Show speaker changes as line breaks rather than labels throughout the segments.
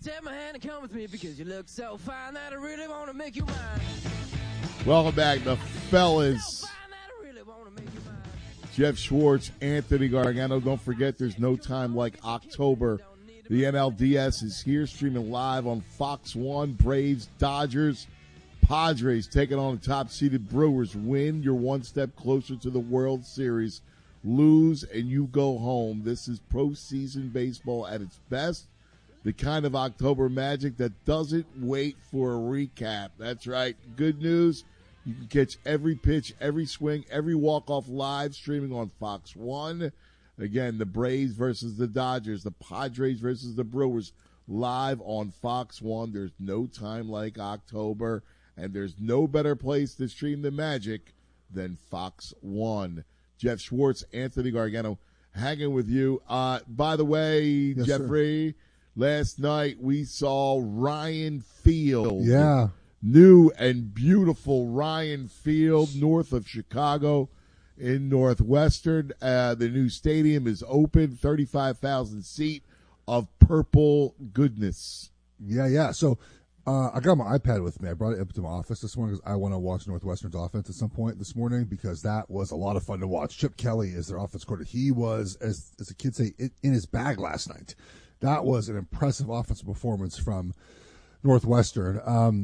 take my hand and come with me because you look so fine that I really want to make you mine.
Welcome back, the fellas.
So fine that I really want to make you mine.
Jeff Schwartz, Anthony Gargano. Don't forget, there's no time like October. The NLDS is here, streaming live on Fox 1. Braves, Dodgers, Padres taking on the top-seeded Brewers. Win, you're one step closer to the World Series. Lose, and you go home. This is postseason baseball at its best. The kind of October magic that doesn't wait for a recap. That's right. Good news. You can catch every pitch, every swing, every walk-off live streaming on Fox 1. Again, the Braves versus the Dodgers, the Padres versus the Brewers, live on Fox 1. There's no time like October, and there's no better place to stream the magic than Fox 1. Jeff Schwartz, Anthony Gargano, hanging with you. By the way,
yes,
Jeffrey, sir. Last night we saw Ryan Field.
Yeah.
New and beautiful Ryan Field, north of Chicago in Northwestern. The new stadium is open, 35,000 seat of purple goodness.
Yeah. So I got my iPad with me. I brought it up to my office this morning because I want to watch Northwestern's offense at some point this morning because that was a lot of fun to watch. Chip Kelly is their offense coordinator. He was, as the kids say, in his bag last night. That was an impressive offensive performance from Northwestern.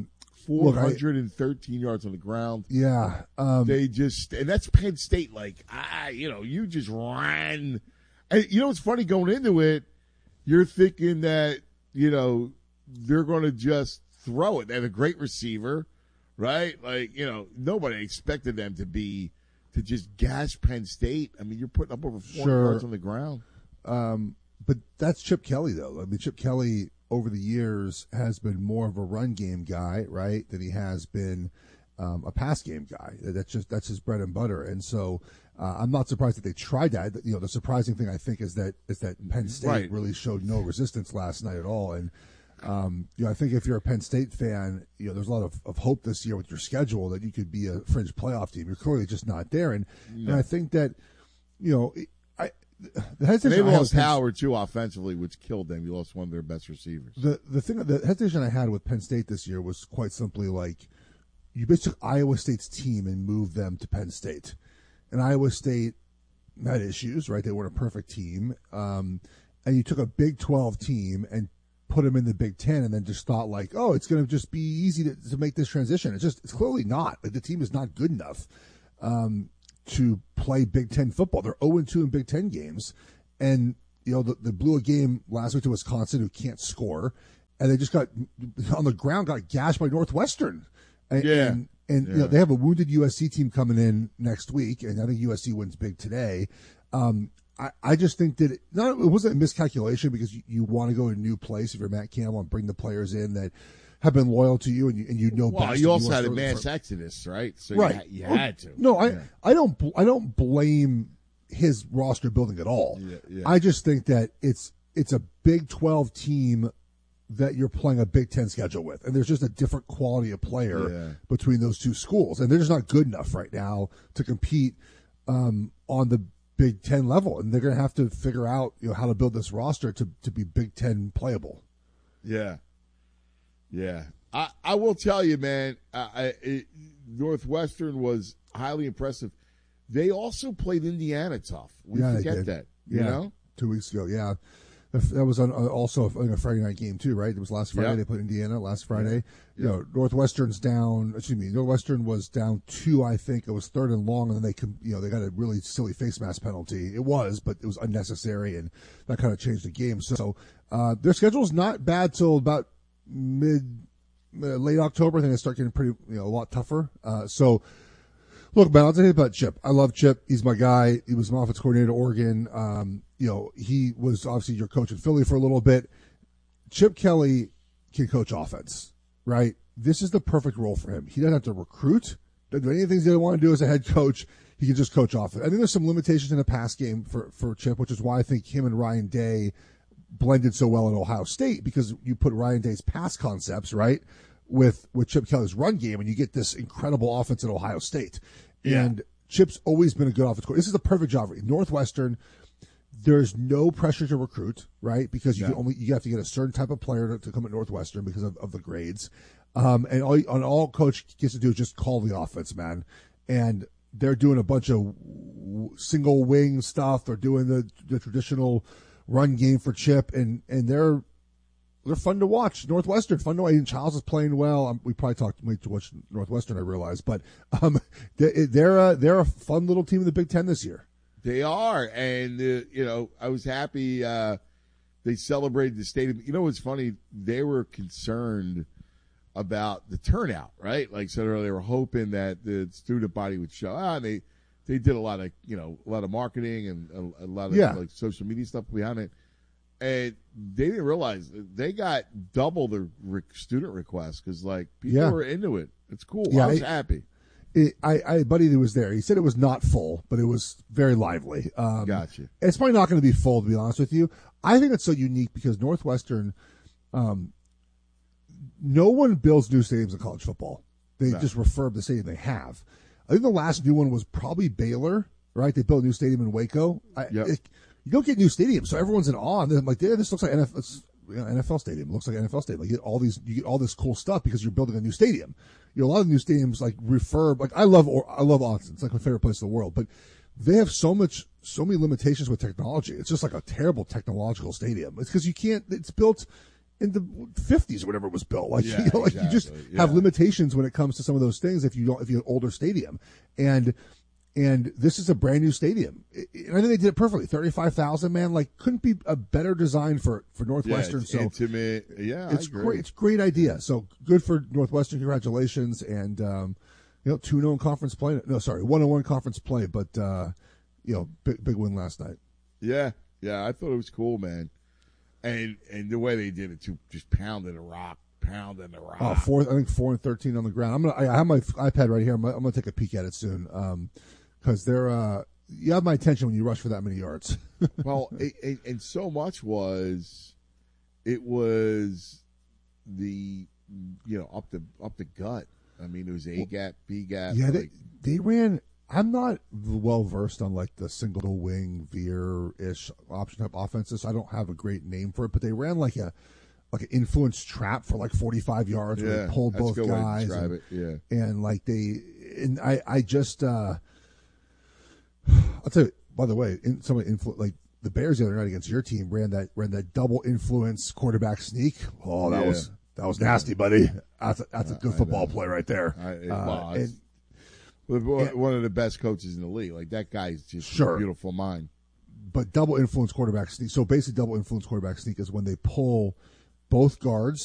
413 yards on the ground.
Yeah.
They just, and that's Penn State, you just ran. And it's funny going into it, you're thinking that, they're going to just throw it. They have a great receiver, right? Nobody expected them to just gash Penn State. I mean, you're putting up over 400 yards on the ground.
But that's Chip Kelly, though. I mean, Chip Kelly over the years has been more of a run game guy, right, than he has been a pass game guy. That's his bread and butter. And so I'm not surprised that they tried that. The surprising thing I think is that Penn State really showed no resistance last night at all. And I think if you're a Penn State fan, there's a lot of hope this year with your schedule that you could be a fringe playoff team. You're clearly just not there. And I think that
they lost Howard too offensively, which killed them. You lost one of their best receivers.
The hesitation I had with Penn State this year was quite simply like you basically took Iowa State's team and moved them to Penn State, and Iowa State had issues, right? They weren't a perfect team, and you took a Big 12 team and put them in the Big 10, and then just thought like, oh, it's going to just be easy to make this transition. It's clearly not. Like, the team is not good enough. To play Big Ten football. They're 0-2 in Big Ten games. And, they blew a game last week to Wisconsin who can't score. And they just got, on the ground, got gashed by Northwestern. And they have a wounded USC team coming in next week. And I think USC wins big today. I just think that it wasn't a miscalculation because you want to go to a new place if you're Matt Campbell and bring the players in that have been loyal to you, and you know.
Well, you also had a mass exodus, right? So
right.
you had to.
No, I don't blame his roster building at all.
Yeah.
I just think that it's a Big 12 team that you're playing a Big 10 schedule with, and there's just a different quality of player between those two schools, and they're just not good enough right now to compete on the Big 10 level, and they're going to have to figure out how to build this roster to be Big 10 playable.
Yeah. Yeah, I will tell you, man, Northwestern was highly impressive. They also played Indiana tough. We forget that, you know?
2 weeks ago, yeah. That was also a Friday night game, too, right? It was last Friday. They played Indiana last Friday.
Yeah.
Northwestern was down 2, I think. It was 3rd and long, and then they got a really silly face mask penalty. It was, but it was unnecessary, and that kind of changed the game. So their schedule is not bad till about late October. I think they start getting pretty, a lot tougher. Look, man, I'll tell you about Chip. I love Chip. He's my guy. He was my offense coordinator at Oregon. He was obviously your coach in Philly for a little bit. Chip Kelly can coach offense, right? This is the perfect role for him. He doesn't have to recruit. Doesn't do any of the things he doesn't want to do as a head coach. He can just coach offense. I think there's some limitations in the pass game for Chip, which is why I think him and Ryan Day blended so well in Ohio State, because you put Ryan Day's pass concepts, right, with Chip Kelly's run game, and you get this incredible offense at Ohio State. Yeah. And Chip's always been a good offense coordinator. This is the perfect job for him. Northwestern, There's no pressure to recruit, right? Because you
No.
you have to get a certain type of player to come at Northwestern because of the grades. And all coach gets to do is just call the offense, man. And they're doing a bunch of single wing stuff. They're doing the traditional run game for Chip, and they're fun to watch. Northwestern, fun to watch. And Childs is playing well. We probably talked way too much Northwestern, I realize, but they're a fun little team in the Big Ten this year.
They are, and I was happy they celebrated the stadium. You know what's funny? They were concerned about the turnout, right? Like so, they were hoping that the student body would show. And they did a lot of marketing and a lot of like social media stuff behind it, and they didn't realize they got double the student requests because like people were into it. It's cool. I was happy.
I had a buddy that was there. He said it was not full, but it was very lively.
Gotcha.
It's probably not going to be full, to be honest with you. I think it's so unique because Northwestern, no one builds new stadiums in college football. They just refurb the stadium they have. I think the last new one was probably Baylor, right? They built a new stadium in Waco. You don't get new stadiums, so everyone's in awe. And they're like, this looks like NFL stadium. It looks like an NFL stadium. Like you get all this cool stuff because you're building a new stadium. A lot of new stadiums like refurb. Like I love Austin. It's like my favorite place in the world. But they have so many limitations with technology. It's just like a terrible technological stadium. It's because you can't. It's built in the 50s or whatever it was built. Like
exactly.
you just have limitations when it comes to some of those things. If you have an older stadium, and this is a brand new stadium, and I think they did it perfectly. 35,000, man, like couldn't be a better design for Northwestern.
It's
so
intimate.
It's great. It's a great idea. So good for Northwestern. Congratulations, and 2-0 conference play. No, sorry, 1-1 conference play, but big win last night.
Yeah, I thought it was cool, man, and the way they did it too, just pounding the rock. I think 4-13 on the ground. I have my iPad right here. I'm gonna take a peek at it soon. Because they're you have my attention when you rush for that many yards. Well, and so much was the up the gut. I mean, it was A gap, B gap.
Yeah, they ran. I'm not well versed on like the single wing veer ish option type offenses. So I don't have a great name for it, but they ran like an influence trap for like 45 yards where they pulled both guys. And like I just. I'll tell you. By the way, like the Bears the other night against your team ran that double influence quarterback sneak. Oh, that was nasty, buddy. That's a good football play right there.
One of the best coaches in the league. Like that guy's just a beautiful mind.
But double influence quarterback sneak. So basically, double influence quarterback sneak is when they pull both guards